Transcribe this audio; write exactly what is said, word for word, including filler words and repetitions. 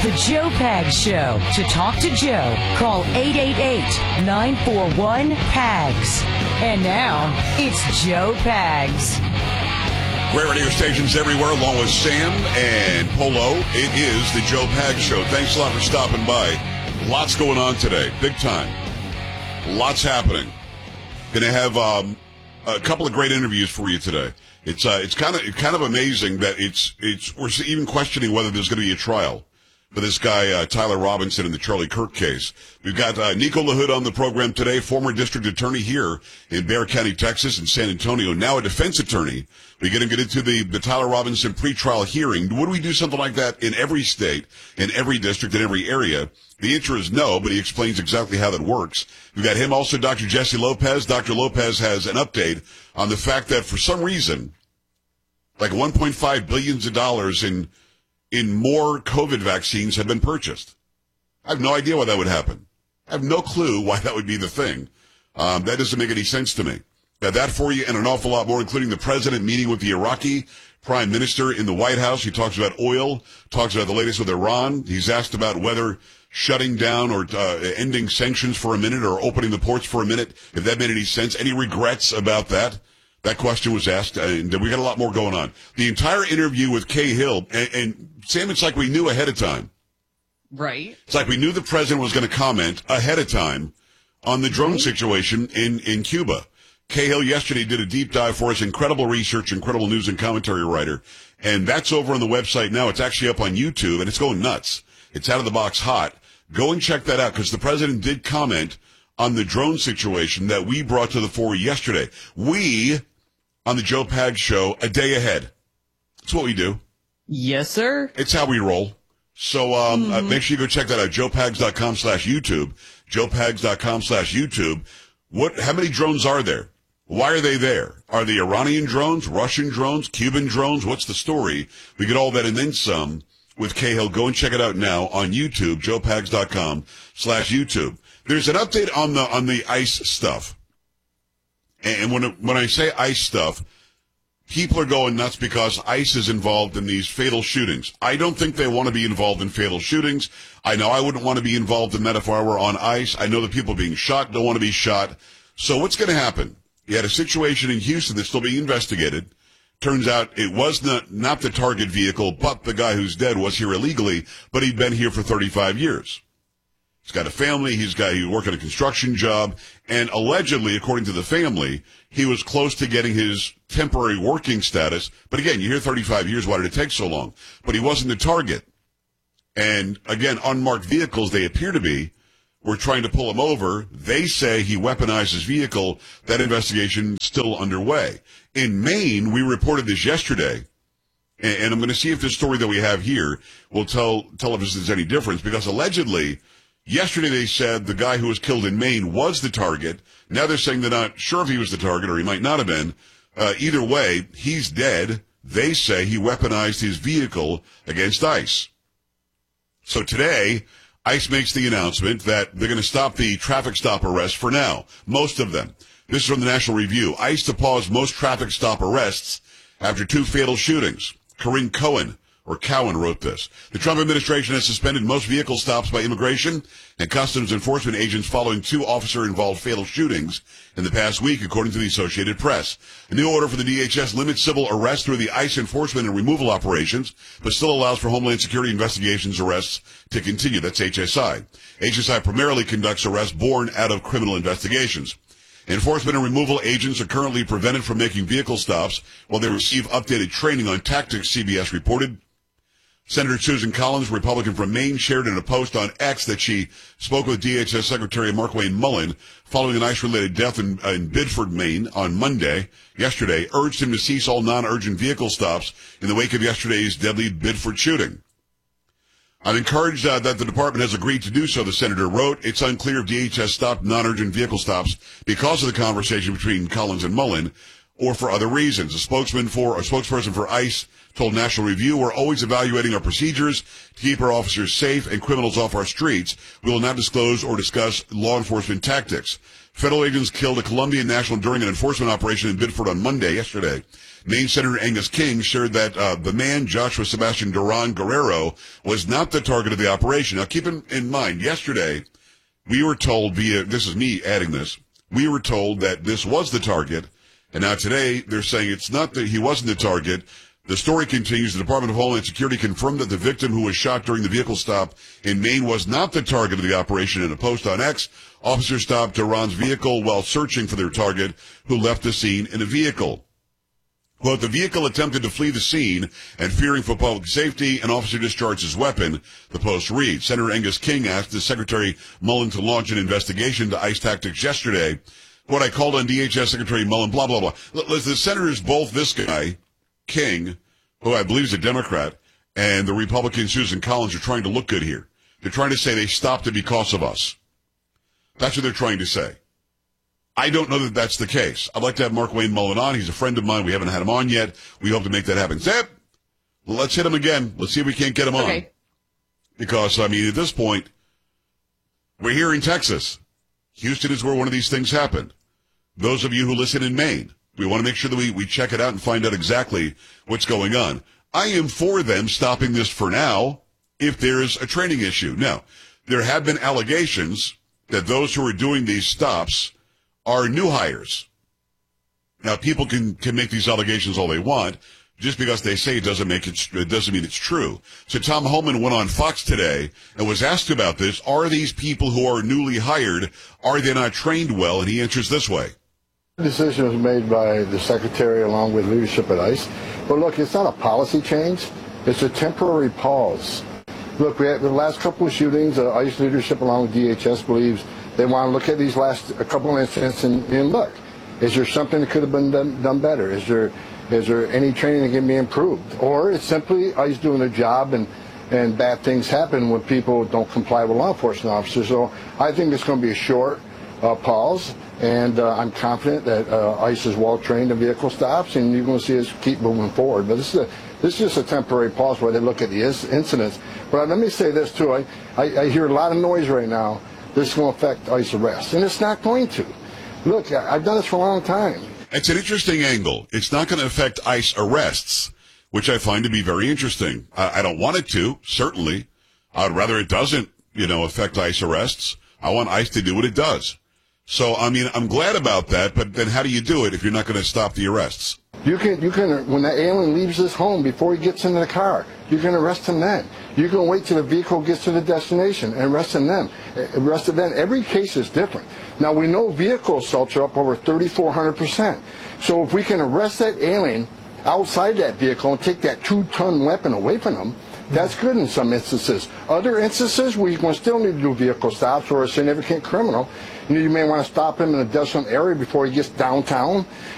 The Joe Pags Show. To talk to Joe, call eight eight eight, nine four one, P A G S. And now, it's Joe Pags. Great radio stations everywhere, along with Sam and Polo. It is the Joe Pags Show. Thanks a lot for stopping by. Lots going on today, big time. Lots happening. Going to have um, a couple of great interviews for you today. It's uh, it's kind of kind of amazing that it's it's we're even questioning whether there's going to be a trial for this guy, uh, Tyler Robinson, in the Charlie Kirk case. We've got uh, Nico LaHood on the program today, former district attorney here in Bexar County, Texas, and San Antonio, now a defense attorney. We're going to get into the, the Tyler Robinson pretrial hearing. Would we do something like that in every state, in every district, in every area? The answer is no, but he explains exactly how that works. We've got him also, Doctor Jesse Lopez. Doctor Lopez has an update on the fact that for some reason, like one point five billion dollars in in more COVID vaccines have been purchased. I have no idea why that would happen. I have no clue why that would be the thing. Um, that doesn't make any sense to me. Got that for you and an awful lot more, including the president meeting with the Iraqi prime minister in the White House. He talks about oil, talks about the latest with Iran. He's asked about whether shutting down or uh, ending sanctions for a minute or opening the ports for a minute, if that made any sense. Any regrets about that? That question was asked, and we got a lot more going on. The entire interview with Kay Hill, and, and Sam, it's like we knew ahead of time. Right. It's like we knew the president was going to comment ahead of time on the drone right. situation in, in Cuba. Kay Hill yesterday did a deep dive for us, incredible research, incredible news and commentary writer, and that's over on the website now. It's actually up on YouTube, and it's going nuts. It's out of the box hot. Go and check that out, because the president did comment on the drone situation that we brought to the fore yesterday. We... on the Joe Pags Show, a day ahead. That's what we do. Yes, sir. It's how we roll. So um, mm-hmm. uh, make sure you go check that out, joepags.com slash YouTube, joepags.com slash YouTube. What? How many drones are there? Why are they there? Are they Iranian drones, Russian drones, Cuban drones? What's the story? We get all that and then some with Cahill. Go and check it out now on YouTube, joepags.com slash YouTube. There's an update on the on the ICE stuff. And when when I say ICE stuff, people are going nuts because ICE is involved in these fatal shootings. I don't think they want to be involved in fatal shootings. I know I wouldn't want to be involved in that if I were on ICE. I know the people being shot don't want to be shot. So what's going to happen? You had a situation in Houston that's still being investigated. Turns out it was not, not the target vehicle, but the guy who's dead was here illegally, but he'd been here for thirty-five years. He's got a family, he's got, he worked at a construction job, and allegedly, according to the family, he was close to getting his temporary working status. But again, you hear thirty-five years, why did it take so long? But he wasn't the target. And again, unmarked vehicles, they appear to be, were trying to pull him over. They say he weaponized his vehicle. That investigation is still underway. In Maine, we reported this yesterday, and, and I'm going to see if this story that we have here will tell, tell us if there's any difference, because allegedly, yesterday they said the guy who was killed in Maine was the target. Now they're saying they're not sure if he was the target or he might not have been. Uh, either way, he's dead. They say he weaponized his vehicle against ICE. So today, ICE makes the announcement that they're going to stop the traffic stop arrests for now. Most of them. This is from the National Review. ICE to pause most traffic stop arrests after two fatal shootings. Corinne Cohen or Cowan wrote this. The Trump administration has suspended most vehicle stops by immigration and customs enforcement agents following two officer-involved fatal shootings in the past week, according to the Associated Press. A new order for the D H S limits civil arrests through the ICE enforcement and removal operations, but still allows for Homeland Security investigations arrests to continue. That's H S I. H S I primarily conducts arrests born out of criminal investigations. Enforcement and removal agents are currently prevented from making vehicle stops while they receive updated training on tactics, C B S reported. Senator Susan Collins, Republican from Maine, shared in a post on X that she spoke with D H S Secretary Markwayne Mullin following an ICE-related death in, in Biddeford, Maine on Monday, yesterday, urged him to cease all non-urgent vehicle stops in the wake of yesterday's deadly Biddeford shooting. I'm encouraged uh, that the department has agreed to do so, the senator wrote. It's unclear if D H S stopped non-urgent vehicle stops because of the conversation between Collins and Mullin or for other reasons. A spokesman for, a spokesperson for ICE told National Review, we're always evaluating our procedures to keep our officers safe and criminals off our streets. We will not disclose or discuss law enforcement tactics. Federal agents killed a Colombian national during an enforcement operation in Biddeford on Monday, yesterday. Maine Senator Angus King shared that uh, the man, Joshua Sebastian Duran Guerrero, was not the target of the operation. Now, keep in, in mind, yesterday, we were told via, this is me adding this, we were told that this was the target, and now today they're saying it's not that he wasn't the target. The story continues. The Department of Homeland Security confirmed that the victim who was shot during the vehicle stop in Maine was not the target of the operation. In a post on X, officers stopped Duran's vehicle while searching for their target, who left the scene in a vehicle. Quote, the vehicle attempted to flee the scene, and fearing for public safety, an officer discharged his weapon, the post reads. Senator Angus King asked the Secretary Mullen to launch an investigation to ICE tactics yesterday. What I called on D H S Secretary Mullen, blah, blah, blah. The senators, both this guy, King, who I believe is a Democrat, and the Republican Susan Collins are trying to look good here. They're trying to say they stopped it because of us. That's what they're trying to say. I don't know that that's the case. I'd like to have Mark Wayne Mullen on. He's a friend of mine. We haven't had him on yet. We hope to make that happen. Zip! Let's hit him again. Let's see if we can't get him okay. on. Because, I mean, at this point, we're here in Texas. Houston is where one of these things happened. Those of you who listen in Maine, we want to make sure that we, we check it out and find out exactly what's going on. I am for them stopping this for now if there's a training issue. Now, there have been allegations that those who are doing these stops are new hires. Now, people can, can make these allegations all they want. Just because they say it doesn't make it, it doesn't mean it's true. So Tom Homan went on Fox today and was asked about this. Are these people who are newly hired, are they not trained well? And he answers this way. The decision was made by the Secretary along with leadership at ICE. But look, it's not a policy change. It's a temporary pause. Look, we had the last couple of shootings, uh, ICE leadership along with D H S believes they want to look at these last a couple of incidents and, and look, is there something that could have been done, done better? Is there is there any training that can be improved? Or it's simply ICE doing their job and, and bad things happen when people don't comply with law enforcement officers. So I think it's going to be a short uh, pause, and uh, I'm confident that uh, ICE is well trained in vehicle stops, and you're going to see us keep moving forward. But this is a, this is just a temporary pause where they look at the incidents. But let me say this too, I, I, I hear a lot of noise right now. This is going to affect ICE arrests, and it's not going to. Look, I've done this for a long time. It's an interesting angle. It's not going to affect ICE arrests, which I find to be very interesting. I, I don't want it to, certainly. I'd rather it doesn't, you know, affect ICE arrests. I want ICE to do what it does. So, I mean, I'm glad about that, but then how do you do it if you're not going to stop the arrests? You can, you can, when that alien leaves his home before he gets into the car, you can arrest him then. You can wait till the vehicle gets to the destination and arrest him then. Arrest him then. Every case is different. Now, we know vehicle assaults are up over thirty-four hundred percent. So if we can arrest that alien outside that vehicle and take that two-ton weapon away from him, that's good in some instances. Other instances, we will still need to do vehicle stops or a significant criminal. You know, you may want to stop him in a desolate area before he gets downtown.